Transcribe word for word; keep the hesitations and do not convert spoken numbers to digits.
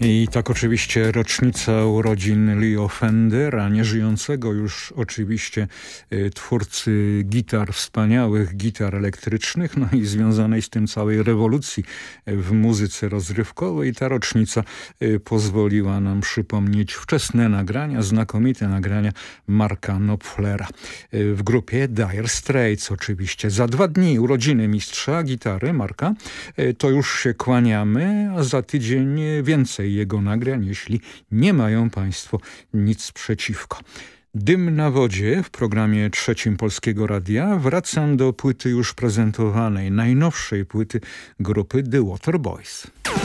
I tak oczywiście rocznica urodzin Leo Fendera, nieżyjącego już oczywiście y, twórcy gitar, wspaniałych gitar elektrycznych, no i związanej z tym całej rewolucji w muzyce rozrywkowej. Ta rocznica y, pozwoliła nam przypomnieć wczesne nagrania, znakomite nagrania Marka Knopflera y, w grupie Dire Straits oczywiście. Za dwa dni urodziny mistrza gitary Marka, y, to już się kłaniamy, a za tydzień więcej jego nagrań, jeśli nie mają Państwo nic przeciwko. Dym na wodzie w programie trzecim Polskiego Radia. Wracam do płyty już prezentowanej, najnowszej płyty grupy The Waterboys.